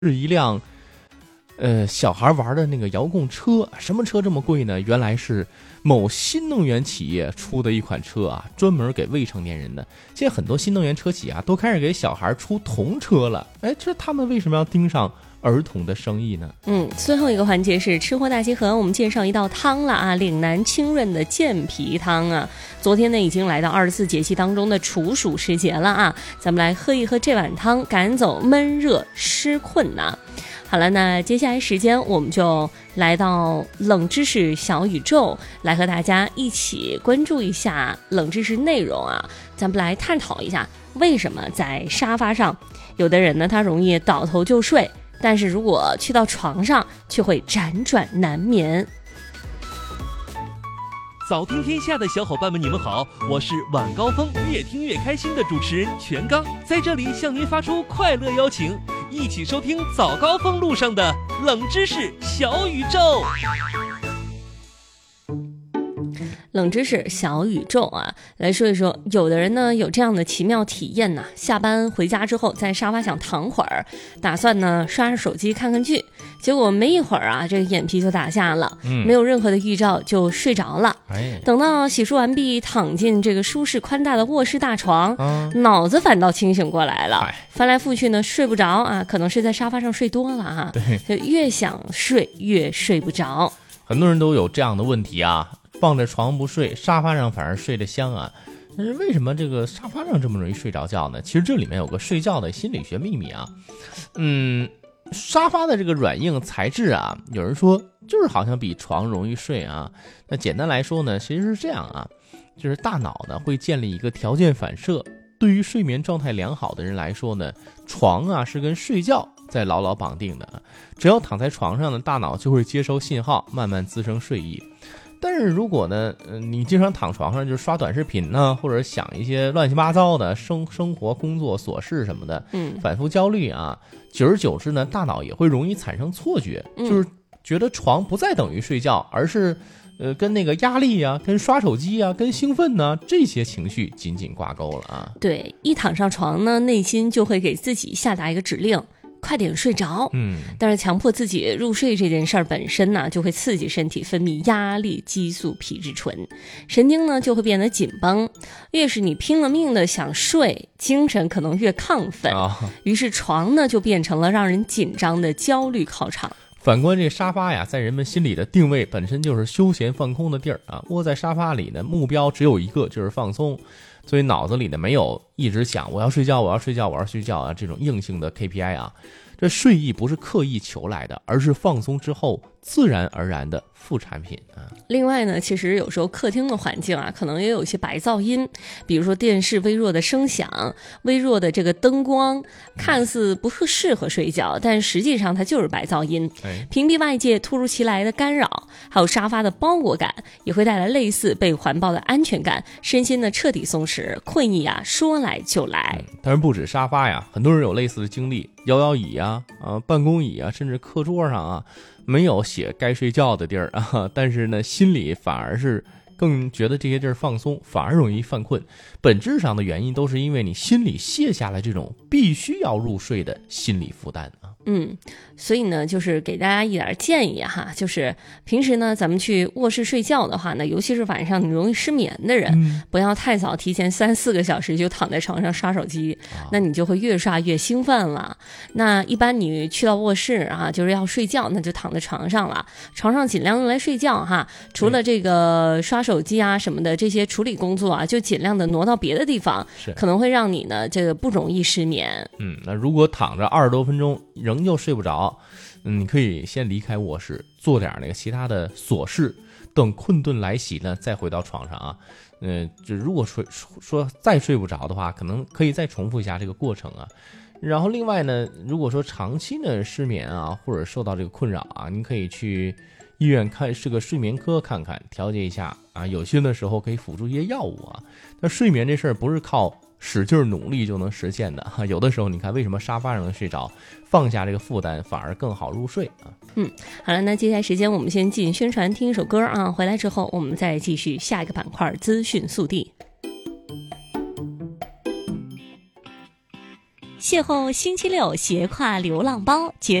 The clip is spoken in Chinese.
是一辆小孩玩的那个遥控车。什么车这么贵呢？原来是某新能源企业出的一款车啊，专门给未成年人的。现在很多新能源车企啊都开始给小孩出童车了。这他们为什么要盯上儿童的生意呢？ 最后一个环节是吃货大集合，我们介绍一道汤了啊，岭南清润的健脾汤啊。昨天呢已经来到24节气当中的处暑时节了啊，咱们来喝一喝这碗汤，赶走闷热湿困呐。好了，那接下来时间我们就来到冷知识小宇宙，来和大家一起关注一下冷知识内容啊。咱们来探讨一下，为什么在沙发上有的人呢他容易倒头就睡，但是如果去到床上却会辗转难眠。 早听天下的小伙伴们，你们好，我是晚高峰越听越开心的主持人全刚，在这里向您发出快乐邀请，一起收听早高峰路上的冷知识小宇宙。 冷知识小宇宙啊，来说一说，有的人呢有这样的奇妙体验呢，下班回家之后在沙发想躺会儿，打算呢刷刷手机看看剧，结果没一会儿啊，这个眼皮就打下了，没有任何的预兆就睡着了。等到洗漱完毕，躺进这个舒适宽大的卧室大床，脑子反倒清醒过来了，翻来覆去呢睡不着啊，可能是在沙发上睡多了啊，就越想睡越睡不着。 很多人都有这样的问题啊，放着床不睡，沙发上反而睡得香啊。但是为什么这个沙发上这么容易睡着觉呢？其实这里面有个睡觉的心理学秘密啊。沙发的这个软硬材质啊，有人说就是好像比床容易睡啊。那简单来说呢，其实是这样啊，就是大脑呢会建立一个条件反射。对于睡眠状态良好的人来说呢，床啊是跟睡觉在牢牢绑定的，只要躺在床上呢，大脑就会接收信号，慢慢滋生睡意。但是如果呢，你经常躺床上就是刷短视频呢，或者想一些乱七八糟的生活、工作琐事什么的，反复焦虑啊，久而久之呢，大脑也会容易产生错觉，就是觉得床不再等于睡觉，而是跟那个压力啊，跟刷手机啊，跟兴奋呢，这些情绪紧紧挂钩了啊。 对，一躺上床呢，内心就会给自己下达一个指令，快点睡着。但是强迫自己入睡这件事儿本身呢，就会刺激身体分泌压力激素皮质醇，神经呢就会变得紧绷。越是你拼了命的想睡，精神可能越亢奋，于是床呢就变成了让人紧张的焦虑考场。 反观这沙发呀，在人们心里的定位本身就是休闲放空的地儿啊。窝在沙发里呢，目标只有一个，就是放松。所以脑子里呢没有一直想我要睡觉，我要睡觉，我要睡觉啊这种硬性的 KPI 啊。这睡意不是刻意求来的，而是放松之后自然而然的副产品啊。 另外呢，其实有时候客厅的环境啊，可能也有一些白噪音，比如说电视微弱的声响、微弱的这个灯光，看似不适合睡觉，但实际上它就是白噪音。屏蔽外界突如其来的干扰，还有沙发的包裹感，也会带来类似被环抱的安全感，身心的彻底松弛，困意啊说来就来。 当然不止沙发呀，很多人有类似的经历，摇摇椅啊、办公椅啊，甚至课桌上啊，没有写该睡觉的地儿啊，但是呢，心里反而是更觉得这些地儿放松，反而容易犯困。本质上的原因都是因为你心里卸下了这种必须要入睡的心理负担啊。 所以呢，就是给大家一点建议哈，就是平时呢，咱们去卧室睡觉的话呢，尤其是晚上你容易失眠的人，不要太早提前3-4个小时就躺在床上刷手机，那你就会越刷越兴奋了。那一般你去到卧室啊，就是要睡觉，那就躺在床上了，床上尽量用来睡觉哈。除了这个刷手机啊什么的这些处理工作啊，就尽量的挪到别的地方，可能会让你呢这个不容易失眠。 那如果躺着20多分钟仍旧睡不着，你可以先离开卧室，做点那个其他的琐事，等困顿来袭呢，再回到床上啊。就如果说再睡不着的话，可能可以再重复一下这个过程啊。然后另外呢，如果说长期的失眠啊，或者受到这个困扰啊，您可以去医院看是个睡眠科看看，调节一下啊。有些的时候可以辅助一些药物啊。那睡眠这事儿不是靠使劲努力就能实现的哈，有的时候你看为什么沙发上能睡着，放下这个负担反而更好入睡啊。 好了，那接下来时间我们先进宣传听一首歌啊，回来之后我们再继续下一个板块资讯速递。 邂逅星期六斜挎流浪包。